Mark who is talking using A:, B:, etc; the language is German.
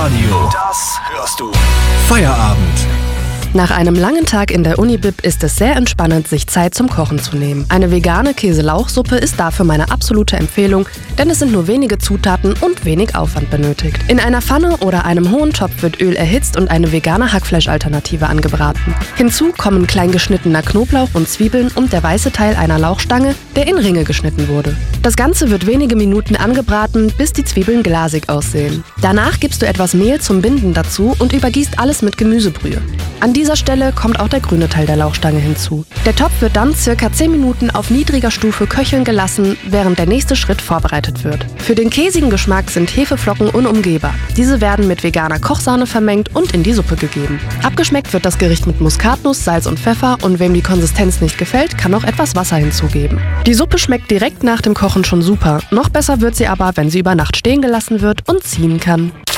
A: Radio. Das hörst du. Feierabend.
B: Nach einem langen Tag in der Uni-Bib ist es sehr entspannend, sich Zeit zum Kochen zu nehmen. Eine vegane Käse-Lauchsuppe ist dafür meine absolute Empfehlung, denn es sind nur wenige Zutaten und wenig Aufwand benötigt. In einer Pfanne oder einem hohen Topf wird Öl erhitzt und eine vegane Hackfleischalternative angebraten. Hinzu kommen klein geschnittener Knoblauch und Zwiebeln und der weiße Teil einer Lauchstange, der in Ringe geschnitten wurde. Das Ganze wird wenige Minuten angebraten, bis die Zwiebeln glasig aussehen. Danach gibst du etwas Mehl zum Binden dazu und übergießt alles mit Gemüsebrühe. An dieser Stelle kommt auch der grüne Teil der Lauchstange hinzu. Der Topf wird dann ca. 10 Minuten auf niedriger Stufe köcheln gelassen, während der nächste Schritt vorbereitet wird. Für den käsigen Geschmack sind Hefeflocken unumgehbar. Diese werden mit veganer Kochsahne vermengt und in die Suppe gegeben. Abgeschmeckt wird das Gericht mit Muskatnuss, Salz und Pfeffer und wem die Konsistenz nicht gefällt, kann noch etwas Wasser hinzugeben. Die Suppe schmeckt direkt nach dem Kochen schon super. Noch besser wird sie aber, wenn sie über Nacht stehen gelassen wird und ziehen kann.